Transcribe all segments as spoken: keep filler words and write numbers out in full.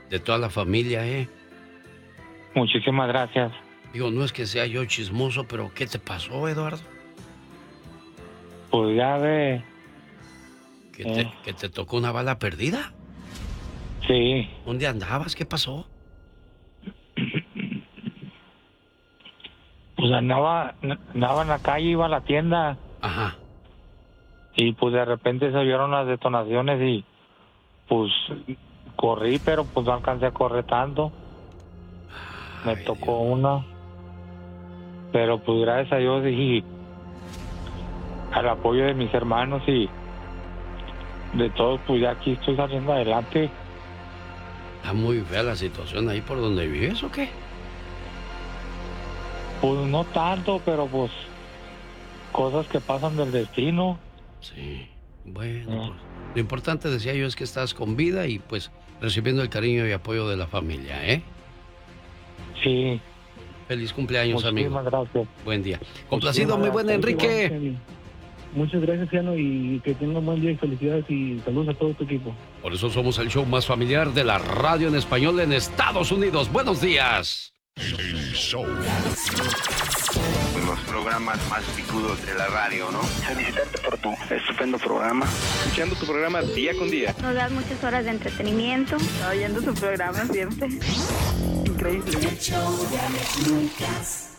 de toda la familia, ¿eh? Muchísimas gracias. Digo, no es que sea yo chismoso, pero ¿qué te pasó, Eduardo? Pues ya ve. ¿Que, te, eh. ¿Que te tocó una bala perdida? Sí. ¿Dónde andabas? ¿Qué pasó? Pues andaba, andaba en la calle, iba a la tienda. Ajá. Y pues de repente se oyeron las detonaciones y pues corrí, pero pues no alcancé a correr tanto. Me Ay, tocó Dios. una. Pero pues gracias a Dios y al apoyo de mis hermanos y de todos, pues ya aquí estoy saliendo adelante. Está muy fea la situación ahí por donde vives, ¿o qué? Pues no tanto, pero pues cosas que pasan del destino. Sí, bueno, pues, lo importante, decía yo, es que estás con vida y pues recibiendo el cariño y apoyo de la familia, ¿eh? Sí. Feliz cumpleaños, amigo. Muchísimas gracias. Buen día. Complacido, muy buen Enrique. Muchas gracias, Ciano, y que tenga un buen día y felicidades y saludos a todo tu equipo. Por eso somos el show más familiar de la radio en español en Estados Unidos. Buenos días. El show. Los programas más picudos de la radio, ¿no? Felicitarte por tu estupendo programa. Escuchando tu programa día con día. Nos das muchas horas de entretenimiento. Oyendo su programa siempre. Increíble. El show de Alex Lucas.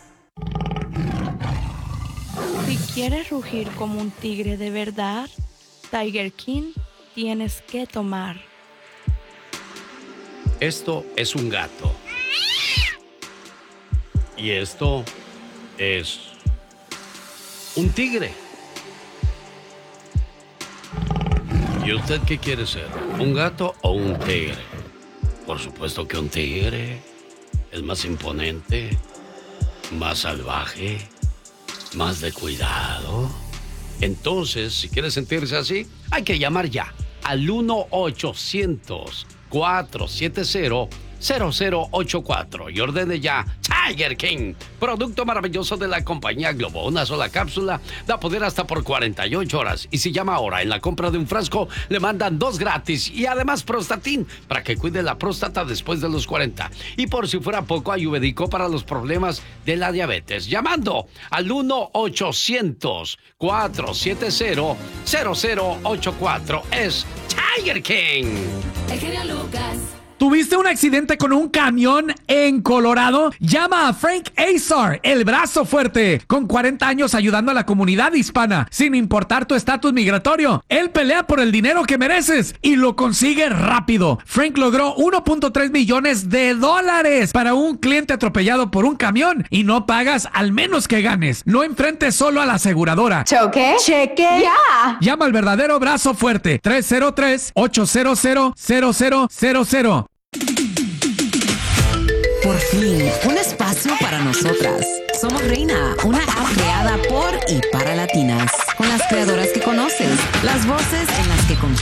Si quieres rugir como un tigre de verdad, Tiger King tienes que tomar. Esto es un gato. Y esto es un tigre. ¿Y usted qué quiere ser? ¿Un gato o un tigre? Por supuesto que un tigre es más imponente, más salvaje, más de cuidado. Entonces, si quiere sentirse así, hay que llamar ya al uno ochocientos, cuatro siete cero, cero cero ocho cuatro y ordene ya Tiger King, producto maravilloso de la compañía Globo. Una sola cápsula da poder hasta por cuarenta y ocho horas. Y si llama ahora, en la compra de un frasco le mandan dos gratis y además Prostatin para que cuide la próstata después de los cuarenta. Y por si fuera poco, ayurvédico para los problemas de la diabetes. Llamando al uno ochocientos, cuatro siete cero, cero cero ocho cuatro. Es Tiger King. El genio Lucas. ¿Tuviste un accidente con un camión en Colorado? Llama a Frank Azar, el brazo fuerte, con cuarenta años ayudando a la comunidad hispana, sin importar tu estatus migratorio. Él pelea por el dinero que mereces y lo consigue rápido. Frank logró uno punto tres millones de dólares para un cliente atropellado por un camión y no pagas al menos que ganes. No enfrentes solo a la aseguradora. ¿Choque? ¿Cheque? ¡Ya! Llama al verdadero brazo fuerte, tres cero tres, ocho cero cero, cero cero cero cero. Por fin, un espacio para nosotras. Somos Reina, una app creada por y para latinas, con las creadoras que conoces, las voces en las que confías.